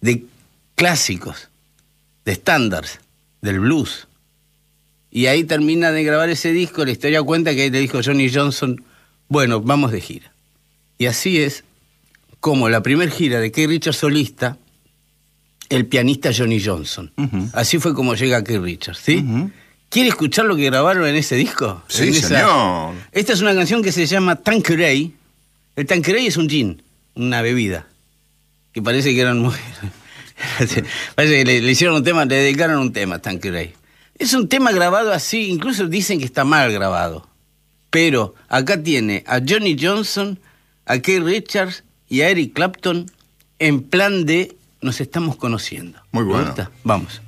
de clásicos, de estándares, del blues. Y ahí termina de grabar ese disco, la historia cuenta que ahí le dijo Johnny Johnson, bueno, vamos de gira. Y así es como la primera gira de Keith Richards solista, el pianista Johnny Johnson. Así fue como llega Keith Richards, ¿sí? ¿Quiere escuchar lo que grabaron en ese disco? Sí, señor. Esta es una canción que se llama Tanqueray. El Tanqueray es un gin, una bebida, que parece que eran muy... parece que le hicieron un tema, le dedicaron un tema a Tanqueray. Es un tema grabado así, incluso dicen que está mal grabado. Pero acá tiene a Johnny Johnson, a Keith Richards y a Eric Clapton en plan de nos estamos conociendo. Muy bueno. ¿Me gusta? Vamos.